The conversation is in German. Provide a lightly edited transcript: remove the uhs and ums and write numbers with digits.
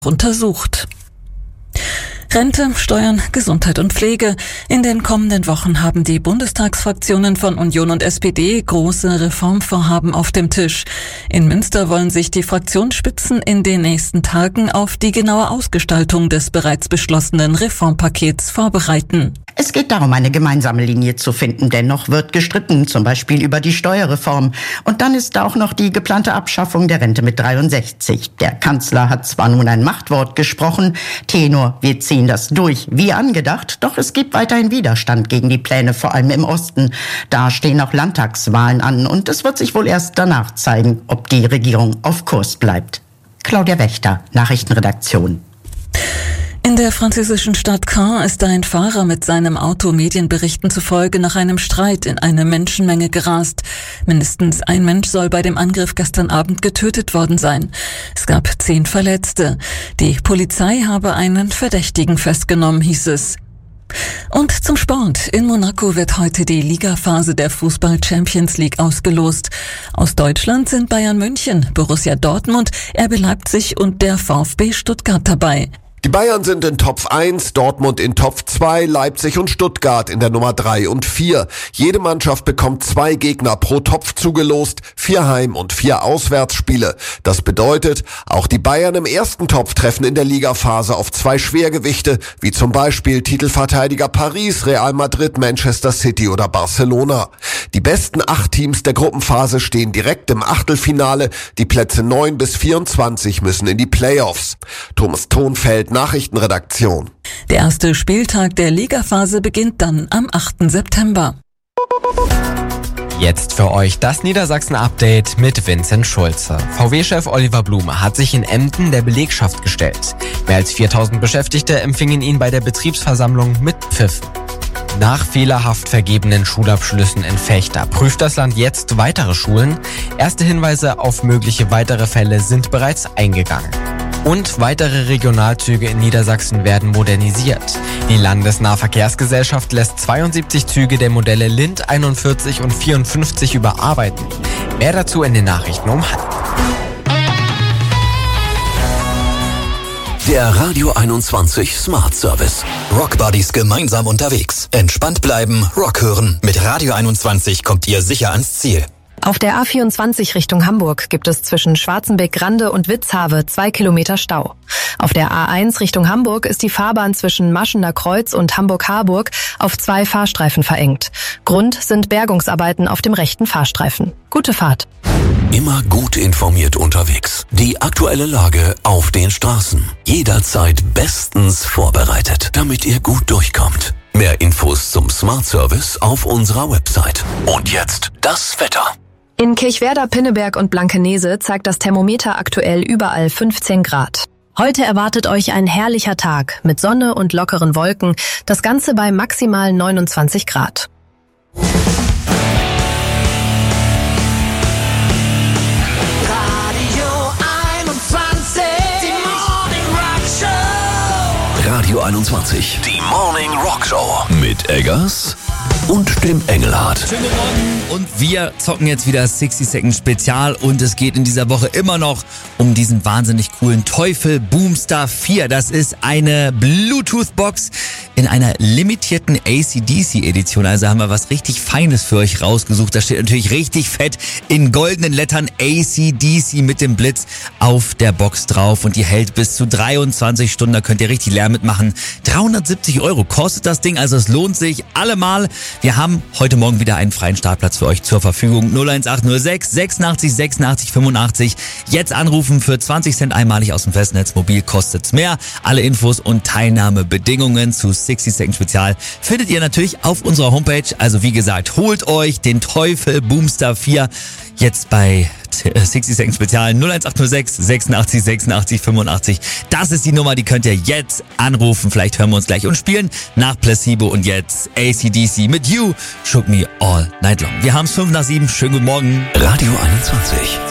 untersucht. Rente, Steuern, Gesundheit und Pflege. In den kommenden Wochen haben die Bundestagsfraktionen von Union und SPD große Reformvorhaben auf dem Tisch. In Münster wollen sich die Fraktionsspitzen in den nächsten Tagen auf die genaue Ausgestaltung des bereits beschlossenen Reformpakets vorbereiten. Es geht darum, eine gemeinsame Linie zu finden. Dennoch wird gestritten, zum Beispiel über die Steuerreform. Und dann ist da auch noch die geplante Abschaffung der Rente mit 63. Der Kanzler hat zwar nun ein Machtwort gesprochen, Tenor, wir ziehen das durch, wie angedacht, doch es gibt weiterhin Widerstand gegen die Pläne, vor allem im Osten. Da stehen auch Landtagswahlen an und es wird sich wohl erst danach zeigen, ob die Regierung auf Kurs bleibt. Claudia Wächter, Nachrichtenredaktion. In der französischen Stadt Caen ist ein Fahrer mit seinem Auto Medienberichten zufolge nach einem Streit in eine Menschenmenge gerast. Mindestens ein Mensch soll bei dem Angriff gestern Abend getötet worden sein. Es gab 10 Verletzte. Die Polizei habe einen Verdächtigen festgenommen, hieß es. Und zum Sport. In Monaco wird heute die Ligaphase der Fußball-Champions League ausgelost. Aus Deutschland sind Bayern München, Borussia Dortmund, RB Leipzig und der VfB Stuttgart dabei. Die Bayern sind in Topf 1, Dortmund in Topf 2, Leipzig und Stuttgart in der Nummer 3 und 4. Jede Mannschaft bekommt 2 Gegner pro Topf zugelost, 4 Heim- und 4 Auswärtsspiele. Das bedeutet, auch die Bayern im ersten Topf treffen in der Ligaphase auf 2 Schwergewichte, wie zum Beispiel Titelverteidiger Paris, Real Madrid, Manchester City oder Barcelona. Die besten 8 Teams der Gruppenphase stehen direkt im Achtelfinale. Die Plätze 9 bis 24 müssen in die Playoffs. Thomas Thonfeld, Nachrichtenredaktion. Der erste Spieltag der Ligaphase beginnt dann am 8. September. Jetzt für euch das Niedersachsen-Update mit Vincent Schulze. VW-Chef Oliver Blume hat sich in Emden der Belegschaft gestellt. Mehr als 4000 Beschäftigte empfingen ihn bei der Betriebsversammlung mit Pfiff. Nach fehlerhaft vergebenen Schulabschlüssen in Vechta prüft das Land jetzt weitere Schulen. Erste Hinweise auf mögliche weitere Fälle sind bereits eingegangen. Und weitere Regionalzüge in Niedersachsen werden modernisiert. Die Landesnahverkehrsgesellschaft lässt 72 Züge der Modelle Lind 41 und 54 überarbeiten. Mehr dazu in den Nachrichten um halb. Der Radio 21 Smart Service. Rock Buddies gemeinsam unterwegs. Entspannt bleiben, Rock hören. Mit Radio 21 kommt ihr sicher ans Ziel. Auf der A24 Richtung Hamburg gibt es zwischen Schwarzenbeck-Grande und Witzhave 2 Kilometer Stau. Auf der A1 Richtung Hamburg ist die Fahrbahn zwischen Maschener Kreuz und Hamburg-Harburg auf 2 Fahrstreifen verengt. Grund sind Bergungsarbeiten auf dem rechten Fahrstreifen. Gute Fahrt. Immer gut informiert unterwegs. Die aktuelle Lage auf den Straßen. Jederzeit bestens vorbereitet, damit ihr gut durchkommt. Mehr Infos zum Smart Service auf unserer Website. Und jetzt das Wetter. In Kirchwerder, Pinneberg und Blankenese zeigt das Thermometer aktuell überall 15 Grad. Heute erwartet euch ein herrlicher Tag mit Sonne und lockeren Wolken, das Ganze bei maximal 29 Grad. Radio 21, die Morning Rock Show mit Eggers und dem Engelhardt. Schönen guten Morgen und wir zocken jetzt wieder 60 Second Spezial und es geht in dieser Woche immer noch um diesen wahnsinnig coolen Teufel Boomstar 4. Das ist eine Bluetooth-Box in einer limitierten AC/DC-Edition. Also haben wir was richtig Feines für euch rausgesucht. Da steht natürlich richtig fett in goldenen Lettern AC/DC mit dem Blitz auf der Box drauf und die hält bis zu 23 Stunden. Da könnt ihr richtig Lärm mitmachen. 370 € kostet das Ding, also es lohnt sich allemal. Wir haben heute Morgen wieder einen freien Startplatz für euch zur Verfügung. 01806 86 86 85. Jetzt anrufen für 20 Cent einmalig aus dem Festnetz. Mobil kostet's mehr. Alle Infos und Teilnahmebedingungen zu 60 Second Spezial findet ihr natürlich auf unserer Homepage. Also wie gesagt, holt euch den Teufel Boomstar 4 jetzt bei 60 Second Spezial 01806 86 86 85. Das ist die Nummer, die könnt ihr jetzt anrufen. Vielleicht hören wir uns gleich und spielen nach Placebo und jetzt AC/DC mit You, Shook Me All Night Long. Wir haben es 5 nach 7. Schönen guten Morgen. Radio 21.